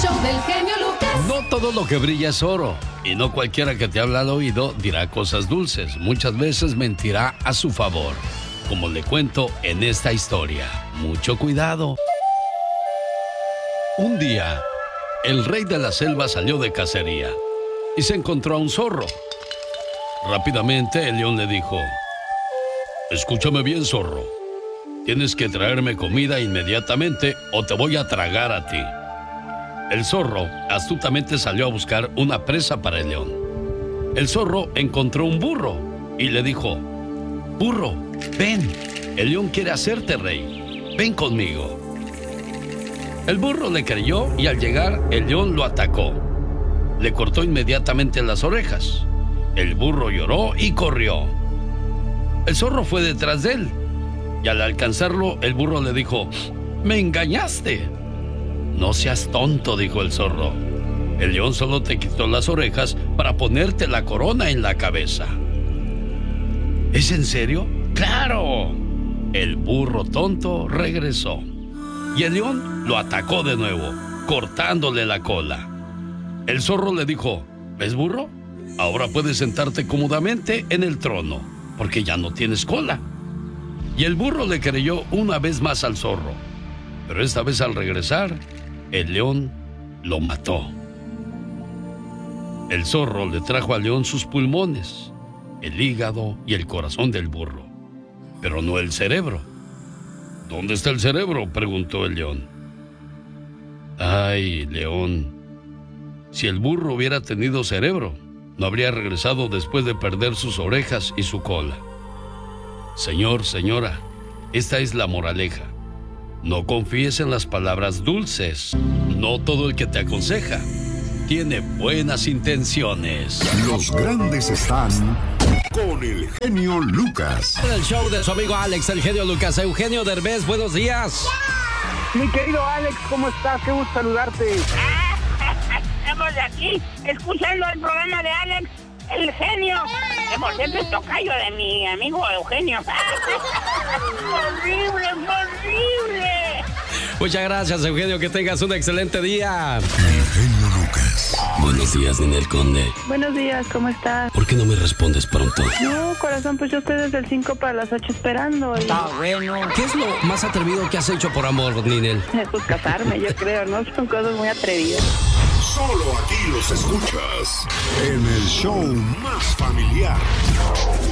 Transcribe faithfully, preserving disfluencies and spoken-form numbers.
show del genio Lucas. No todo lo que brilla es oro, y no cualquiera que te habla al oído dirá cosas dulces. Muchas veces mentirá a su favor, como le cuento en esta historia. Mucho cuidado. Un día, el rey de la selva salió de cacería y se encontró a un zorro. Rápidamente el león le dijo: escúchame bien, zorro. Tienes que traerme comida inmediatamente o te voy a tragar a ti. El zorro astutamente salió a buscar una presa para el león. El zorro encontró un burro y le dijo: burro, ven, el león quiere hacerte rey. Ven conmigo. El burro le creyó y al llegar el león lo atacó. Le cortó inmediatamente las orejas. El burro lloró y corrió. El zorro fue detrás de él y al alcanzarlo el burro le dijo: me engañaste. No seas tonto, dijo el zorro. El león solo te quitó las orejas para ponerte la corona en la cabeza. ¿Es en serio? ¡Claro! El burro tonto regresó y el león lo atacó de nuevo, cortándole la cola. El zorro le dijo: ¿ves, burro? Ahora puedes sentarte cómodamente en el trono, porque ya no tienes cola. Y el burro le creyó una vez más al zorro, pero esta vez al regresar, el león lo mató. El zorro le trajo al león sus pulmones, el hígado y el corazón del burro, pero no el cerebro. ¿Dónde está el cerebro?, preguntó el león. Ay, león, si el burro hubiera tenido cerebro, no habría regresado después de perder sus orejas y su cola. Señor, señora, esta es la moraleja. No confíes en las palabras dulces. No todo el que te aconseja tiene buenas intenciones. Los grandes están con el genio Lucas. En el show de su amigo Alex, el genio Lucas. Eugenio Derbez, buenos días. Mi querido Alex, ¿cómo estás? Qué gusto saludarte. Estamos aquí escuchando el programa de Alex, el genio. Que por cierto es tocayo de mi amigo Eugenio. ¡Horrible, horrible! Muchas gracias, Eugenio. Que tengas un excelente día. El genio Lucas. Buenos días, Ninel Conde. Buenos días, ¿cómo estás? ¿Por qué no me respondes pronto? No, corazón, pues yo estoy desde el cinco para las ocho esperando. Y... Está bueno. ¿Qué es lo más atrevido que has hecho por amor, Ninel? Pues casarme, yo creo, ¿no? Son cosas muy atrevidas. Solo aquí los escuchas en el show más familiar.